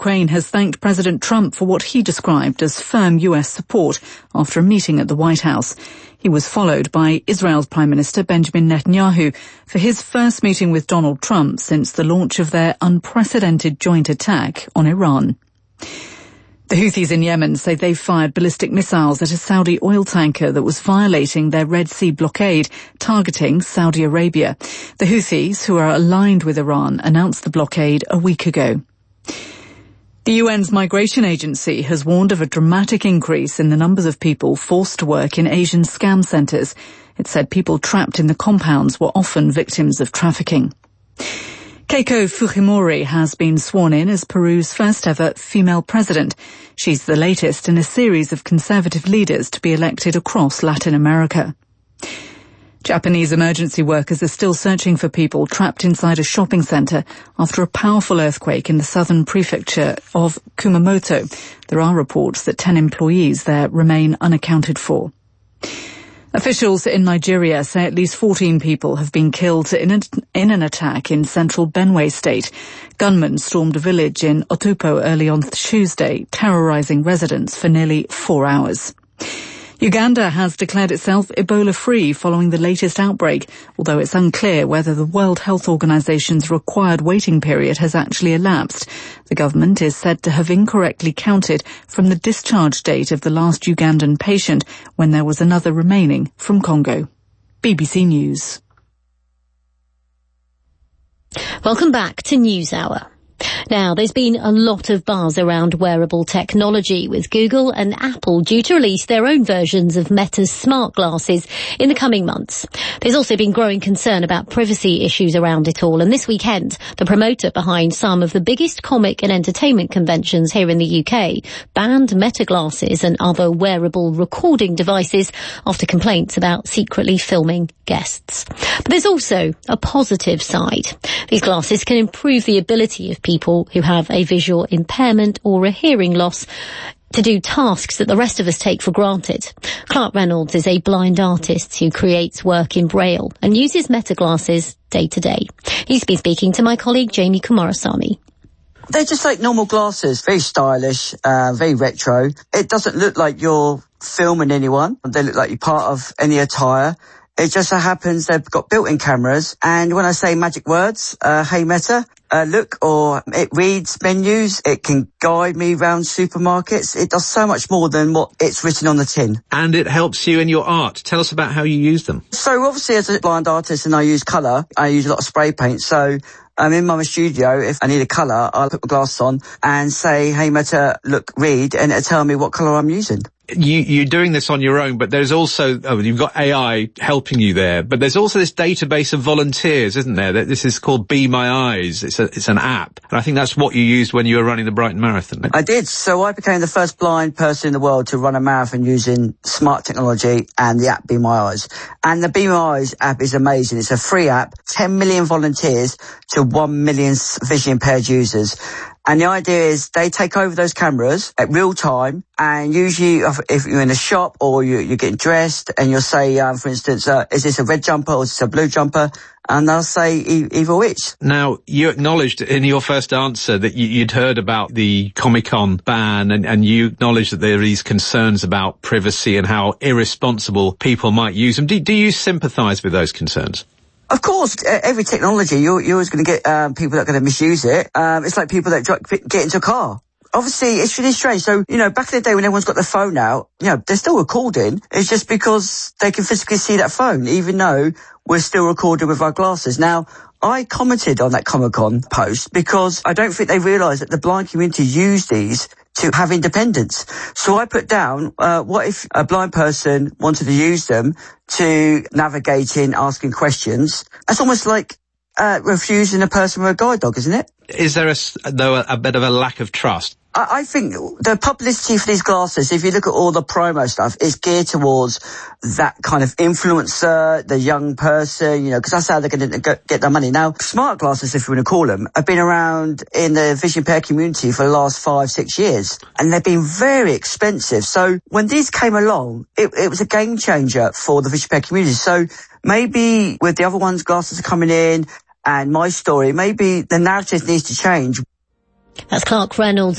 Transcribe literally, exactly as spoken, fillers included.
Ukraine has thanked President Trump for what he described as firm U S support after a meeting at the White House. He was followed by Israel's Prime Minister Benjamin Netanyahu for his first meeting with Donald Trump since the launch of their unprecedented joint attack on Iran. The Houthis in Yemen say they've fired ballistic missiles at a Saudi oil tanker that was violating their Red Sea blockade, targeting Saudi Arabia. The Houthis, who are aligned with Iran, announced the blockade a week ago. The U N's Migration Agency has warned of a dramatic increase in the numbers of people forced to work in Asian scam centres. It said people trapped in the compounds were often victims of trafficking. Keiko Fujimori has been sworn in as Peru's first ever female president. She's the latest in a series of conservative leaders to be elected across Latin America. Japanese emergency workers are still searching for people trapped inside a shopping centre after a powerful earthquake in the southern prefecture of Kumamoto. There are reports that ten employees there remain unaccounted for. Officials in Nigeria say at least fourteen people have been killed in, a, in an attack in central Benue state. Gunmen stormed a village in Otupo early on Tuesday, terrorising residents for nearly four hours. Uganda has declared itself Ebola-free following the latest outbreak, although it's unclear whether the World Health Organization's required waiting period has actually elapsed. The government is said to have incorrectly counted from the discharge date of the last Ugandan patient when there was another remaining from Congo. B B C News. Welcome back to NewsHour. Now, there's been a lot of buzz around wearable technology, with Google and Apple due to release their own versions of Meta's smart glasses in the coming months. There's also been growing concern about privacy issues around it all, and this weekend, the promoter behind some of the biggest comic and entertainment conventions here in the U K banned Meta glasses and other wearable recording devices after complaints about secretly filming guests. But there's also a positive side. These glasses can improve the ability of people who have a visual impairment or a hearing loss to do tasks that the rest of us take for granted. Clark Reynolds is a blind artist who creates work in Braille and uses Meta glasses day to day. He's been speaking to my colleague Jamie Kumarasamy. They're just like normal glasses, very stylish, uh, very retro. It doesn't look like you're filming anyone. They look like you're part of any attire. It just so happens they've got built-in cameras, and when I say magic words, uh, hey Meta, uh, look, or it reads menus, it can guide me around supermarkets. It does so much more than what it's written on the tin. And it helps you in your art. Tell us about how you use them. So obviously as a blind artist and I use colour, I use a lot of spray paint, so I'm in my studio. If I need a colour, I'll put my glasses on and say, hey Meta, look, read, and it'll tell me what colour I'm using. You, you're doing this on your own, but there's also, oh, you've got A I helping you there, but there's also this database of volunteers, isn't there? This is called Be My Eyes. It's a, it's an app. And I think that's what you used when you were running the Brighton Marathon. I did. So I became the first blind person in the world to run a marathon using smart technology and the app Be My Eyes. And the Be My Eyes app is amazing. It's a free app, ten million volunteers to one million visually impaired users. And the idea is they take over those cameras at real time, and usually if you're in a shop or you're getting dressed and you'll say, um, for instance, uh, is this a red jumper or is this a blue jumper? And they'll say e- either which. Now, you acknowledged in your first answer that you, you'd heard about the Comic-Con ban, and, and you acknowledged that there are these concerns about privacy and how irresponsible people might use them. Do, do you sympathise with those concerns? Of course, every technology, you're, you're always going to get um, people that are going to misuse it. Um, it's like people that get into a car. Obviously, it's really strange. So, you know, back in the day when everyone's got their phone out, you know, they're still recording. It's just because they can physically see that phone, even though we're still recording with our glasses. Now, I commented on that Comic-Con post because I don't think they realise that the blind community use these to have independence. So I put down, uh, what if a blind person wanted to use them to navigate in, asking questions? That's almost like uh, refusing a person with a guide dog, isn't it? Is there, a, though, a, a bit of a lack of trust? I, I think the publicity for these glasses, if you look at all the promo stuff, is geared towards that kind of influencer, the young person, you know, because that's how they're going to get their money. Now, smart glasses, if you want to call them, have been around in the vision impaired community for the last five, six years, and they've been very expensive. So when these came along, it, it was a game changer for the vision impaired community. So maybe with the other ones, glasses are coming in, and my story, maybe the narrative needs to change. That's Clark Reynolds.